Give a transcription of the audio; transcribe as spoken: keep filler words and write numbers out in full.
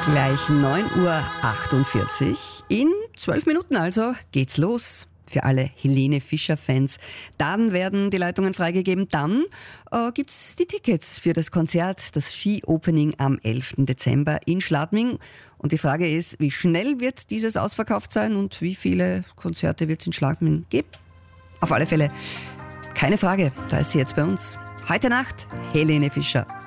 Gleich neun Uhr achtundvierzig. In zwölf Minuten also geht's los. Für alle Helene Fischer-Fans. Dann werden die Leitungen freigegeben. Dann äh, gibt's die Tickets für das Konzert, das Ski-Opening am elften Dezember in Schladming. Und die Frage ist, wie schnell wird dieses ausverkauft sein und wie viele Konzerte wird es in Schladming geben? Auf alle Fälle keine Frage, da ist sie jetzt bei uns. Heute Nacht Helene Fischer.